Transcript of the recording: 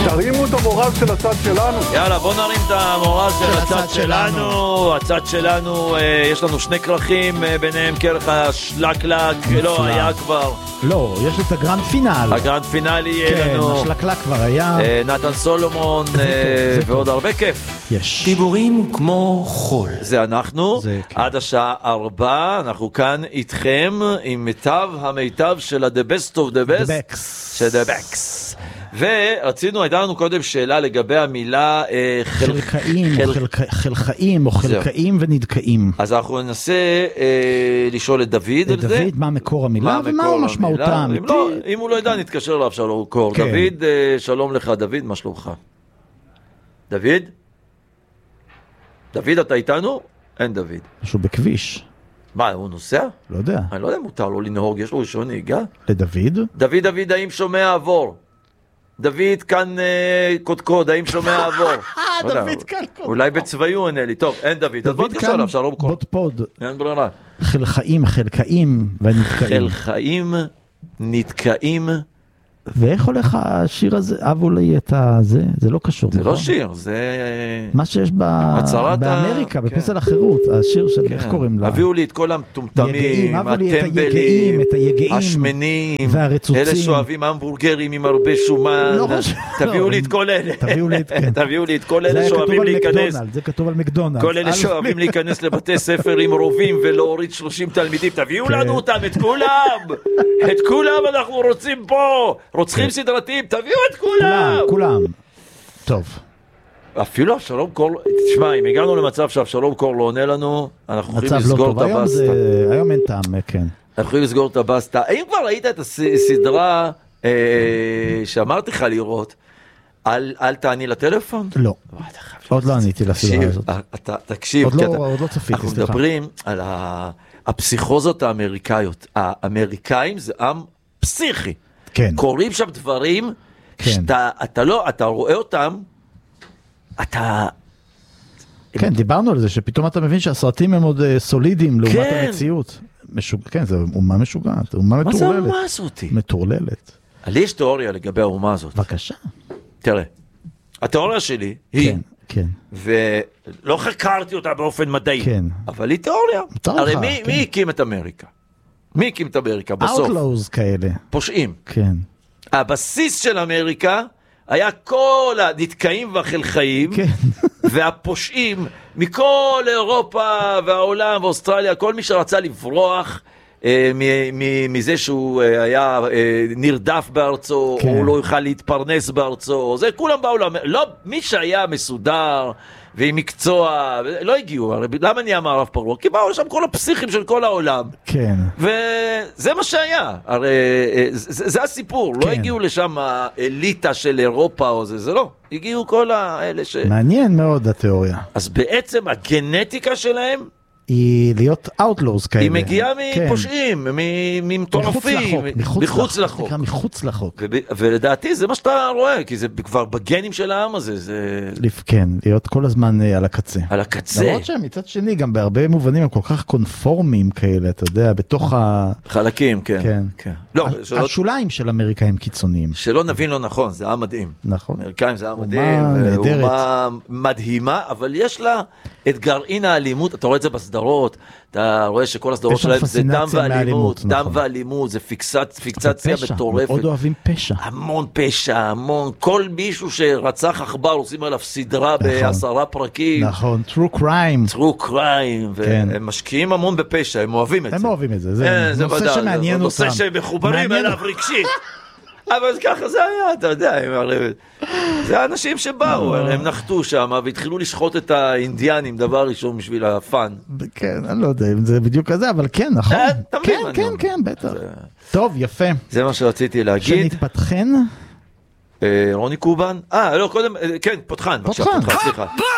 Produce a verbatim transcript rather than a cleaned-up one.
תרימו את המורל של הצד שלנו. יאללה, בוא נרים את המורל של הצד שלנו. הצד שלנו, יש לנו שני כרכים, ביניהם כרך השלקלק, לא, היה כבר. לא, יש את הגרנד פינל. הגרנד פינלי יהיה לנו. כן, השלקלק כבר היה. נתן סולומון, ועוד הרבה כיף. יש. דיבורים כמו חול. זה אנחנו, עד השעה ארבע, אנחנו כאן איתכם עם מיטב המיטב של ה-The Best of the Best. של The Best. ורצינו, הייתה לנו קודם שאלה לגבי המילה חלקאים, חלקאים או חלקאים ונדקאים. אז אנחנו ננסה לשאול את דוד על זה. דוד, מה מקור המילה ומה המשמעותה? אם הוא לא ידע, נתקשר אליו שלום קור. דוד, שלום לך דוד, מה שלומך? דוד? דוד, אתה איתנו? אין דוד. משהו בכביש. מה, הוא נוסע? לא יודע. אני לא יודע, מותר לו לנהוג, יש לו רישיון נהיגה? לדוד? דוד, דוד, האם שומע עבור? דוד כאן קודקוד, האם שומע עבור? דוד כאן קודקוד. אולי בצבאי הוא עונה לי. טוב, אין דוד. אז בוא תקשר עליו, שלום קור. בוטפוד. אין ברירה. חלקאים, חלקאים ונתקאים. חלקאים, נתקאים. ואיך הולך השיר הזה? אבו לי את הזה, זה לא קשור. זה לא שיר, זה... מה שיש באמריקה, בפסל החירות, השיר של איך קוראים לה? הביאו לי את כל המטומטמים, הטמבלים, השמנים, אלה שאוהבים המבורגרים עם הרבה שומן, תביאו לי את כל אלה. תביאו לי את כל אלה שאוהבים להיכנס. זה כתוב על מקדונלד. כל אלה שאוהבים להיכנס לבתי ספר עם רובים ולהוריד שלושים תלמידים, תביאו לנו אותם, את כולם. את כולם אנחנו רוצים פה. רוצחים סדרתיים, תביאו את כולם! כולם, טוב. אפילו אבשלום קור, תשמע, אם הגענו למצב שאבשלום קור לא עונה לנו, אנחנו יכולים לסגור את הבסטה. היום אין טעם, כן. אנחנו יכולים לסגור את הבסטה. האם כבר ראית את הסדרה שאמרתי לך לראות, אל תעני לטלפון? לא. עוד לא עניתי לסדרה הזאת. תקשיב, עוד לא צפיתי, אנחנו מדברים על הפסיכוזות האמריקאיות. האמריקאים זה עם פסיכי. כן. קוראים שם דברים, כן. שאתה אתה לא, אתה רואה אותם, אתה... כן, הם... דיברנו על זה, שפתאום אתה מבין שהסרטים הם עוד uh, סולידיים לעומת כן. המציאות. משוג... כן, זה אומה משוגעת, אומה מטורללת. מה זה האומה הזאת? מטורללת. לי יש תיאוריה לגבי האומה הזאת. בבקשה. תראה, התיאוריה שלי היא, כן, כן. ולא חקרתי אותה באופן מדעי, כן. אבל היא תיאוריה. הרי לך, מי, כן. מי הקים את אמריקה? מי הקים את אמריקה בסוף? Outlaws כאלה. פושעים. כן. הבסיס של אמריקה היה כל הנתקעים והחלחאים, כן. והפושעים מכל אירופה והעולם ואוסטרליה, כל מי שרצה לברוח אה, מזה שהוא אה, היה אה, נרדף בארצו, כן. או לא יוכל להתפרנס בארצו, זה כולם באו, לא, מי שהיה מסודר, ועם מקצוע, לא הגיעו, הרי למה נהיה מערב פרוע? כי באו לשם כל הפסיכים של כל העולם. כן. וזה מה שהיה, הרי זה, זה הסיפור, כן. לא הגיעו לשם האליטה של אירופה או זה, זה לא. הגיעו כל האלה ש... מעניין מאוד התיאוריה. אז בעצם הגנטיקה שלהם, היא להיות Outlaws כאלה. היא מגיעה מפושעים, ממטורפים, מחוץ לחוק. מחוץ לחוק. ולדעתי זה מה שאתה רואה, כי זה כבר בגנים של העם הזה. כן, להיות כל הזמן על הקצה. על הקצה. למרות שהם מצד שני, גם בהרבה מובנים הם כל כך קונפורמים כאלה, אתה יודע, בתוך ה... חלקים, כן. השוליים של אמריקה הם קיצוניים. שלא נבין לא נכון, זה עם מדהים. נכון. אמריקאים זה עם מדהים. אומה מדהימה, אבל יש לה את גרעין האלימות, אתה רואה את זה בסדרות, אתה רואה שכל הסדרות שלהם זה דם ואלימות, דם ואלימות, זה פיקסציה מטורפת. מאוד אוהבים פשע. המון פשע, המון, כל מישהו שרצח עכבר, עושים עליו סדרה בעשרה פרקים. נכון, true crime. true crime, והם משקיעים המון בפשע, הם אוהבים את זה. הם אוהבים את זה, זה נושא שמעניין אותם. נושא שמחוברים אליו רגשית. אבל ככה זה היה, אתה יודע, זה האנשים שבאו, הם נחתו שם והתחילו לשחוט את האינדיאנים, דבר ראשון בשביל הפאן. כן, אני לא יודע אם זה בדיוק כזה, אבל כן, נכון. כן, כן, כן, בטח. טוב, יפה. זה מה שרציתי להגיד. שנתפתחן? רוני קובן? אה, לא, קודם, כן, פותחן, בבקשה, פותחן, סליחה.